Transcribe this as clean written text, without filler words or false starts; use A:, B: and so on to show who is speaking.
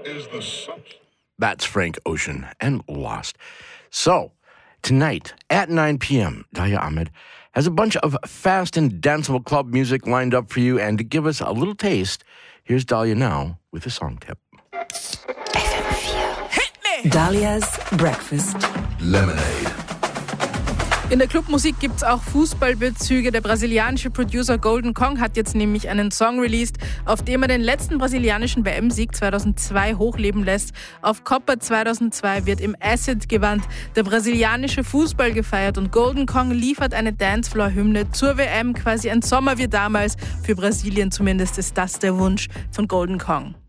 A: That's Frank Ocean and Lost. So, tonight at 9 p.m., Dalia Ahmed has a bunch of fast and danceable club music lined up for you, and to give us a little taste, here's Dalia now with a song tip.
B: Dalia's Breakfast
C: Lemonade.
D: In der Clubmusik gibt's auch Fußballbezüge. Der brasilianische Producer Golden Kong hat jetzt nämlich einen Song released, auf dem er den letzten brasilianischen WM-Sieg 2002 hochleben lässt. Auf Copa 2002 wird im Acid-Gewand der brasilianische Fußball gefeiert und Golden Kong liefert eine Dancefloor-Hymne zur WM, quasi ein Sommer wie damals. Für Brasilien zumindest ist das der Wunsch von Golden Kong.